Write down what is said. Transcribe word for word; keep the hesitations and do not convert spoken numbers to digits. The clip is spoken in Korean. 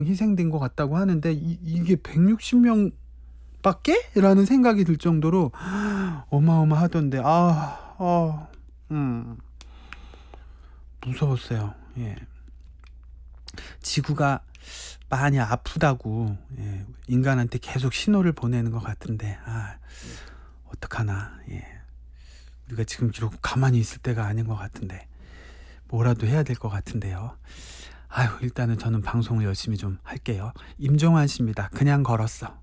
희생된 것 같다고 하는데 이 이게 백육십 명밖에? 라는 생각이 들 정도로 어마어마하던데 아 어 음 무서웠어요. 예. 지구가 많이 아프다고 예 인간한테 계속 신호를 보내는 것 같은데 아 어떡하나. 예. 우리가 지금 이러고 가만히 있을 때가 아닌 것 같은데 뭐라도 해야 될 것 같은데요. 아유 일단은 저는 방송을 열심히 좀 할게요. 임종환 씨입니다. 그냥 걸었어.